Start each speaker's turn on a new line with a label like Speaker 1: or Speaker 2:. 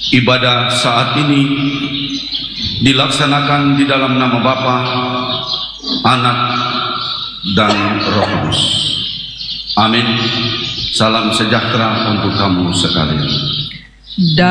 Speaker 1: Ibadah saat ini dilaksanakan di dalam nama Bapa, Anak, dan Roh Kudus. Amin. Salam sejahtera untuk kamu sekalian.